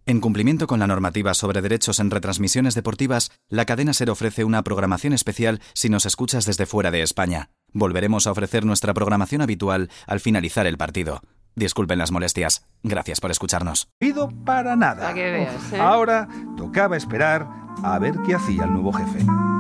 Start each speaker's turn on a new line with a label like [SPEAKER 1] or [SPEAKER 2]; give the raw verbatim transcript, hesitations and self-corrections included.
[SPEAKER 1] En cumplimiento con la normativa sobre derechos en retransmisiones deportivas, la cadena SER ofrece una programación especial si nos escuchas desde fuera de España. Volveremos a ofrecer nuestra programación habitual al finalizar el partido. Disculpen las molestias. Gracias por escucharnos.
[SPEAKER 2] Para nada.
[SPEAKER 3] Para que veas, ¿eh?
[SPEAKER 2] Ahora tocaba esperar a ver qué hacía el nuevo jefe.